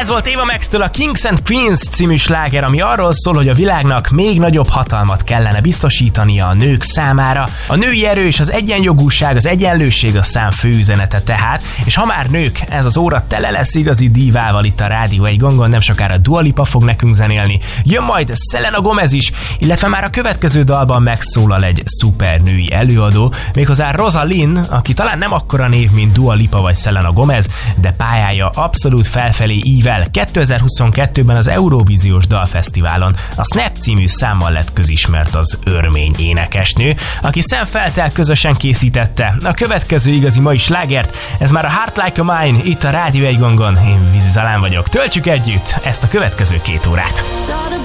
Ez volt Ava Max-től a Kings and Queens című sláger, ami arról szól, hogy a világnak még nagyobb hatalmat kellene biztosítania a nők számára. A női erő és az egyenjogúság, az egyenlőség a szám fő üzenete tehát, és ha már nők, ez az óra tele lesz igazi dívával itt a Rádió 1 gongon, nem sokára Dua Lipa fog nekünk zenélni. Jön majd Selena Gomez is, illetve már a következő dalban megszólal egy szuper női előadó, méghozzá Rosalind, aki talán nem akkora név, mint Dua Lipa vagy Selena Gomez, de pályája abszolút felfelé ível. 2022-ben az Eurovíziós Dalfesztiválon a Snap című számmal lett közismert az örmény énekesnő, aki Sam Felttel közösen készítette a következő igazi mai slágert. Ez már a Heart Like a Mine, itt a Rádió 1 gongon. Én Vizi Zalán vagyok. Töltsük együtt ezt a következő 2 órát.